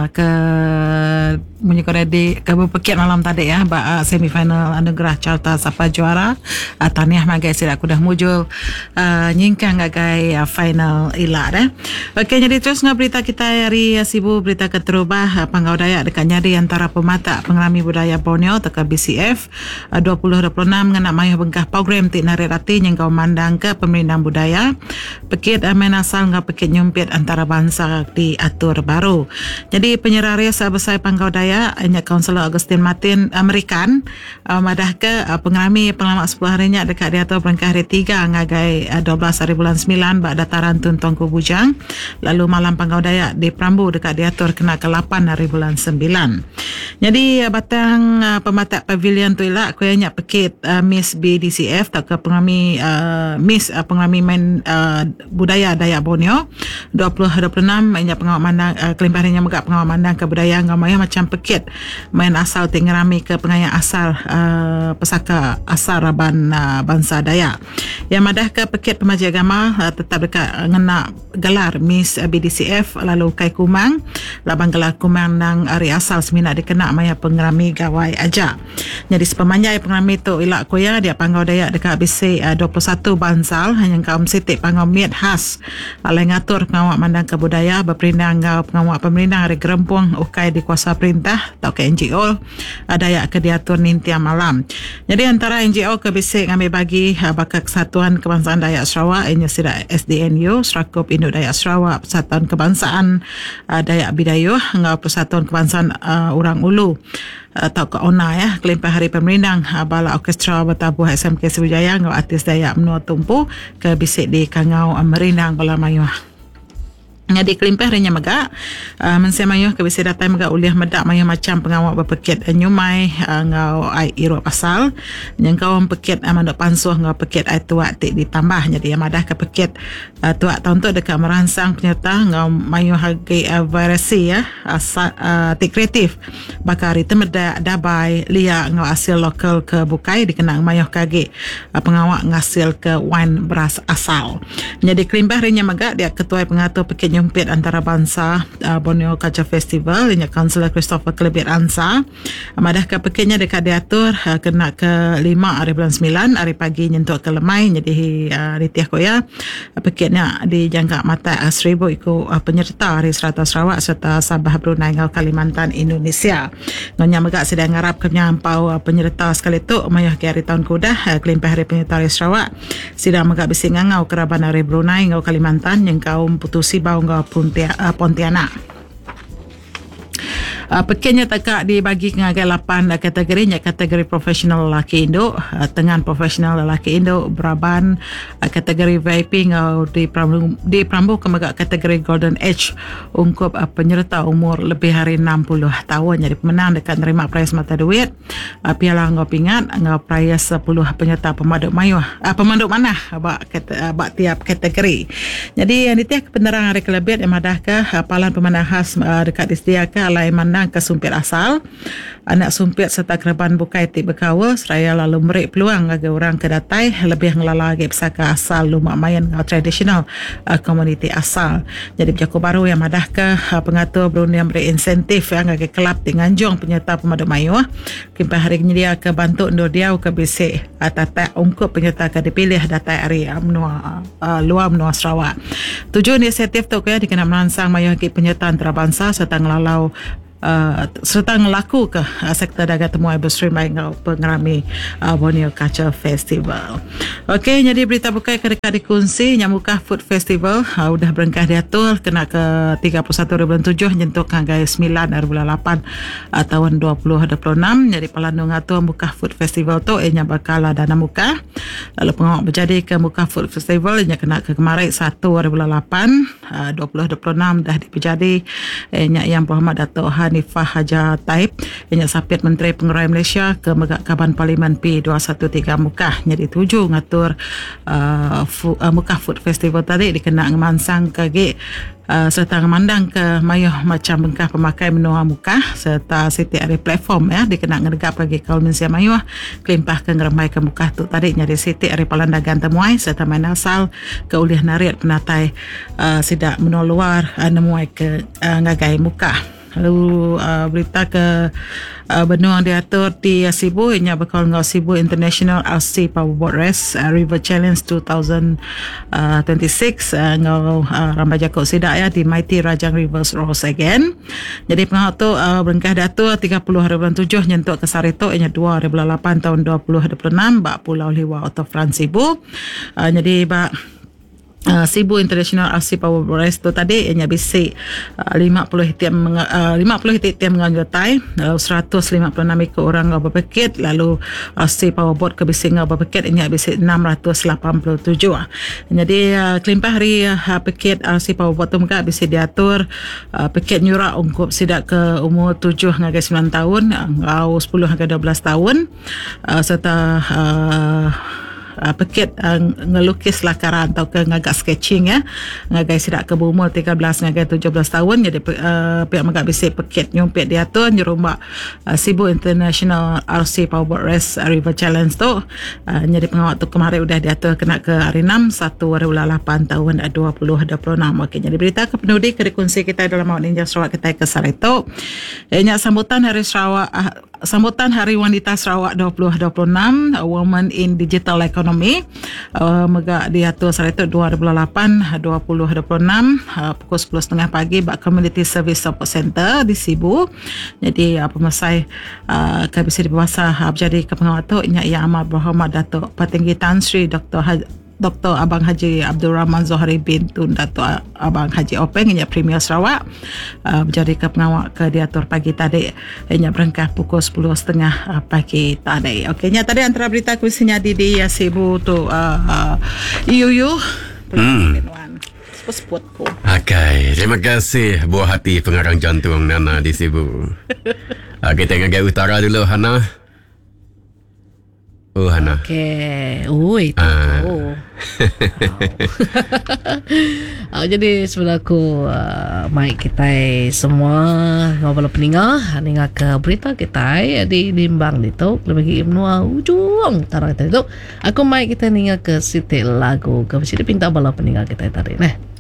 ke ready ke berpekit malam tadi ya semifinal anugerah carta siapa juara. Tahniah magai sila aku dah mujul nyingkang gagai final ilat Okey, jadi terus ngah berita kita hari sibu berita keterubah Panggau Dayak dekat nyari antara pemata pengalami budaya Borneo teka BCF 2026 ngena mayah bengkah program tik narik rati yang kau mandang ke pemerintah budaya pekit main asal ngah pekit nyumpit antara bangsa diatur baru. Jadi penyeraria sebesar Panggau Dayak hanya Kaunselor Augustine Martin Amerikan madah ke pengalami pengalaman 10 harinya dekat diatur berengkah hari 3 ngagai 12 hari bulan 9 bak dataran Tuntong Bujang lalu malam Panggau Dayak di Perambu dekat diatur kena ke 8 hari bulan 9. Jadi batang pematak pavilion tu ialah aku yang pekit Miss BDCF tak ke pengalami Miss pengalami main budaya Dayak Borneo 2026 banyak pengawal mandang kelimpahannya megak pengawal mandang kebudayaan ngamaya macam pekit main asal tinggerami ke pengayang asal pesaka asal raban bangsa Dayak yang madah ke pekit pemaji agama tetap dekat ngena gelar Miss BDCF lalu kai kumang labang gelar kumang nang ari asal semina dikena maya pengerami gawai aja. Jadi sepemanjai pengerami tu ilak koya dia Panggau Dayak dekat BC 21 bansal hanya kaum sitik Panggau miat khas alai ngatur pengawak mandang kebudaya berperindang ngau pengawak pemerintah hari gerempung ukai di kuasa perintah atau ke NGO Dayak ke diatur nintiam malam. Jadi antara NGO ke BC ngambil bagi bakal Kesatuan Kebangsaan Dayak Sarawak ianya sida SDNU Serakup Induk Dayak Sarawak Persatuan Kebangsaan Dayak Bidayuh ngau Persatuan Kebangsaan Orang Ulu atau ke ONA ya kelimpah hari pemerintah bala orkestra bertabuh SMK Sriwijaya ngau artis Dayak menua tumpu ke bisik di Kangau Merindang Bala Mayuh. Jadi kelimpah harinya megak mensia mayuh ke bisi datai megak uliah medak mayuh macam pengawak berpekit nyumai ngau ai irup pasal yang kau pekit manduk pansuh ngau pekit ai tuak tik ditambah. Jadi yang madah ke pekit tuak tahun tu dekat merangsang penyerta ngau mayuh hagi variasi ya tik kreatif bakari temedak dabai lia ngau hasil lokal ke bukai dikenang mayuh kagi pengawak ngasil ke wine beras asal. Jadi kelimpah harinya megak dia ketua pengatur pekit nyumpit antara bangsa Borneo Culture Festival ini Kaunselor Christopher Kelebit Ansa madah ke pekitnya dekat diatur kena ke 5 hari bulan 9 hari pagi nyentuh ke lemai. Jadi ritiah koya pekitnya dijangka mata 1,000 ikut penyerta hari serata Sarawak serta Sabah Brunei ngau Kalimantan Indonesia ngonya megak sedang ngarap ke nyampau penyerta sekali tu mayah ke hari tahun kudah kelimpah hari penyerta hari Sarawak sidang megak bisi ngau keraban hari Brunei ngau Kalimantan yang kaum putusi bau ngau Pontianak. Pekirnya tekak dibagi ngagai 8 kategorinya kategori profesional lelaki Indo tengan profesional lelaki Indo Braban kategori VIP ngau di Perambu ke megak kategori Golden Age ungkup penyerta umur lebih hari 60 tahun. Jadi pemenang dekat nerima prize mata duit piala ngau pingat ngau prize 10 penyerta pemaduk mayuh pemaduk manah bak tiap kategori. Jadi yang ditiak penerang hari kelebit yang madah ke palan pemanah khas dekat disediakan alai mandang ke sumpit asal anak sumpit serta keraban bukai tik berkawa seraya lalu merik peluang bagi orang kedatai lebih ngelala lagi pesaka asal lumak mayan tradisional komuniti asal. Jadi berjaku baru yang madah ke pengatur berunding beri insentif yang bagi kelab di Nganjung penyerta pemaduk mayuh kimpah hari dia ke bantu undur dia ke bisik tatak ungkup penyerta ke dipilih datai hari luar menua Sarawak. Tujuan insentif tu ya dikenal merangsang mayuh ke penyerta antarabangsa serta ngelalau serta ngelaku ke sektor dagang temu industri ngau pengerami Borneo Culture Festival. Okey, jadi berita bukai ke dekat dikunci Nyamuka Food Festival udah berengkah diatur kena ke 31 bulan 7 nyentuh ngagai 9 hari bulan 8 tahun 2026. Jadi pelandung atur Muka Food Festival tu ianya bakal dana muka lalu pengawak berjadi ke Muka Food Festival ianya kena ke kemarin 1 hari bulan 8 2026 dah dipejadi ianya yang Muhammad Dato' Hanifah Haja Taib yang sapit Menteri Pengeruian Malaysia ke megak Kaban Parlimen P213 Mukah. Jadi tuju ngatur Mukah Food Festival tadi dikena ngemansang ke serta memandang ke mayuh macam bengkah pemakai menua muka serta setiap ada platform ya dikena ngegap bagi kaum Malaysia mayuh kelimpah ke ngeremai ke muka tu tadi nyari setiap ada palandagan temuai serta main asal ke uliah nariat penatai sidak menua luar nemuai ke ngagai muka. Lalu berita ke benua diatur di Cebu inya bakal ngau Cebu International RC Powerboat Race River Challenge 2026 ngau Rambaja Kok Sidak ya di Mighty Rajang Rivers Rose again. Jadi pengau tu berengkah datur 30 hari bulan 7 nyentuk ke Sarito inya 2 hari bulan 8 tahun 2026 bak Pulau Liwa Auto France Cebu. Jadi bak Cebu International RC Powerboat Race tu tadi ianya bisi 50 hitiam 50 hitiam menganjutai, lalu 156 ekor orang ngau berpekit, lalu RC Powerboat ke bisi ngau berpekit ianya bisi 687. Jadi kelimpah hari pekit RC Powerboat tu muka bisi diatur pekit nyurak ungkup sidak ke umur 7 hingga 9 tahun, ngau 10 hingga 12 tahun, serta pekit ngelukis lakaran atau ke ngagak sketching ya, ngagai sidak ke berumur 13 ngagai 17 tahun. Jadi pihak magak bisik pekit nyumpit diatur nyurumbak Cebu International RC Powerboat Race River Challenge tu. Jadi pengawal tu kemarin udah diatur kena ke hari 6 1 hari 8 tahun 2026. Okey, jadi berita ke penudi ke dikongsi kita dalam Awak Ninja Sarawak kita ke Sarito. Ianya sambutan Hari Sarawak, sambutan Hari Wanita Sarawak 2026 Women in Digital Economy megak diatur Sarito 2008 2026 pukul 10.30 pagi bak Community Service Support Center di Cebu. Jadi pemasai kabisi di bawah berjadi ke pengawal tu Yang Amat Berhormat Datuk Petinggi Tan Sri Dr. Abang Haji Abdul Rahman Zohari bin Tun Datuk Abang Haji Openg inya Premier Sarawak berjadi ke pengawal ke diatur pagi tadi inya berengkah pukul 10.30 pagi tadi. Okey, nya tadi antara berita kuisinya di Cebu tu IUU spot-spotku. Okay, terima kasih buah hati pengarang jantung Nana di Cebu. Kita ngagai utara dulu Hana. Oh Hana. Okey. Itu. Jadi sebelah aku mic kita semua ngobrol peningah ke berita kita di limbang itu lebih menua ujung tarang kita itu. Aku mic kita ninga ke siti lagu ke sini pinta bala peningah kita tadi. Nah.